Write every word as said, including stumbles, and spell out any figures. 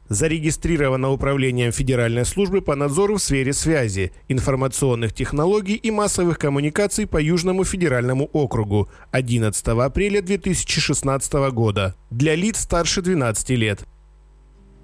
Зарегистрировано Управлением Федеральной службы по надзору в сфере связи, информационных технологий и массовых коммуникаций по Южному федеральному округу одиннадцатого апреля две тысячи шестнадцатого года для лиц старше двенадцати лет.